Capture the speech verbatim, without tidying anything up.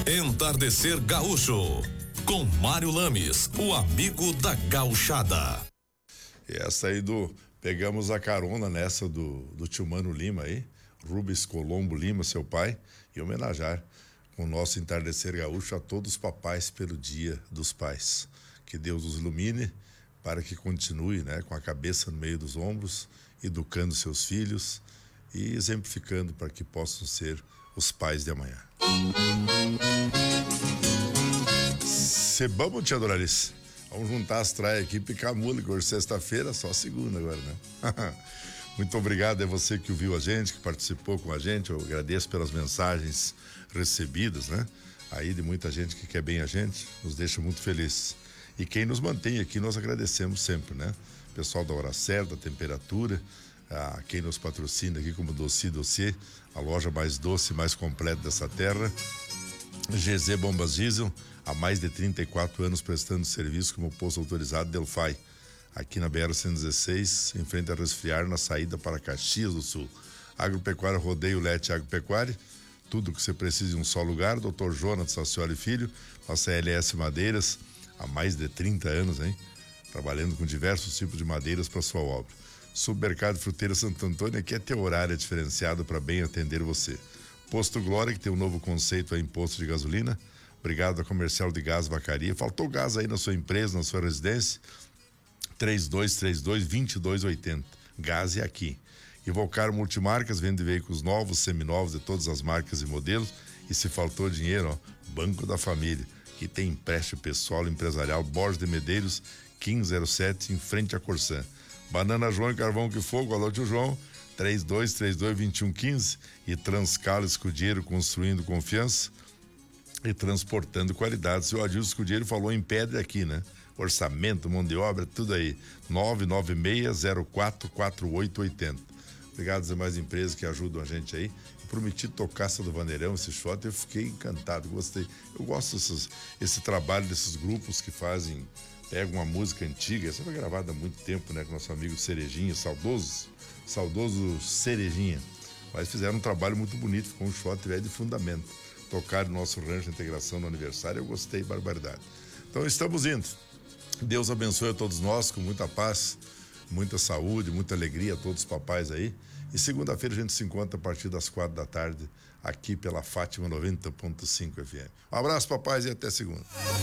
Entardecer Gaúcho, com Mário Lames, o amigo da gauchada. E essa aí do, pegamos a carona nessa do, do tio Mano Lima aí, Rubens Colombo Lima, seu pai, e homenagear com o nosso Entardecer Gaúcho a todos os papais pelo Dia dos Pais. Que Deus os ilumine para que continue, né, com a cabeça no meio dos ombros, educando seus filhos e exemplificando para que possam ser os pais de amanhã. Sebamos, tia Doralice. Vamos juntar as traias aqui e picar a mula, que hoje é sexta-feira, só segunda agora, né? Muito obrigado a você que ouviu a gente, que participou com a gente. Eu agradeço pelas mensagens recebidas, né? Aí de muita gente que quer bem a gente, nos deixa muito felizes. E quem nos mantém aqui, nós agradecemos sempre, né? Pessoal da Hora Certa, da Temperatura, a quem nos patrocina aqui como Doce Doce, a loja mais doce e mais completa dessa terra. G Z Bombas Diesel, há mais de trinta e quatro anos prestando serviço como posto autorizado Delphi, aqui na B R cento e dezesseis, em frente a Resfriar, na saída para Caxias do Sul. Agropecuária Rodeio Lete Agropecuária, tudo que você precisa em um só lugar. doutor Jonas Sacioli Filho, a C L S Madeiras, há mais de trinta anos, hein? Trabalhando com diversos tipos de madeiras para sua obra. Supermercado Fruteira Santo Antônio, que é ter horário diferenciado para bem atender você. Posto Glória, que tem um novo conceito em posto de gasolina. Obrigado a Comercial de Gás Vacaria. Faltou gás aí na sua empresa, na sua residência? três dois três dois, dois dois oito zero. Gás é aqui. E Volcar Multimarcas, vende veículos novos, seminovos de todas as marcas e modelos. E se faltou dinheiro, ó, Banco da Família, que tem empréstimo pessoal empresarial Borges de Medeiros, quinze zero sete, em frente à Corsã. Banana João e Carvão que Fogo, alô tio João, três dois três dois, dois um um cinco. E Transcalo Escudeiro, construindo confiança e transportando qualidade. Seu Adilson Escudeiro falou em pedra aqui, né? Orçamento, mão de obra, tudo aí. nove nove seis, zero quatro, quatro oito oito zero. Obrigado às demais empresas que ajudam a gente aí. Eu prometi tocar essa do Vandeirão, esse shot, eu fiquei encantado, gostei. Eu gosto desses, esse trabalho desses grupos que fazem, pegam uma música antiga, essa foi gravada há muito tempo, né? Com nosso amigo Cerejinha, saudoso, saudoso Cerejinha. Mas fizeram um trabalho muito bonito, ficou um shot velho de fundamento. Tocaram no nosso rancho de integração no aniversário, eu gostei, barbaridade. Então estamos indo. Deus abençoe a todos nós, com muita paz, muita saúde, muita alegria a todos os papais aí. E segunda-feira a gente se encontra a partir das quatro da tarde, aqui pela Fátima noventa ponto cinco F M. Um abraço, papais, e até segunda.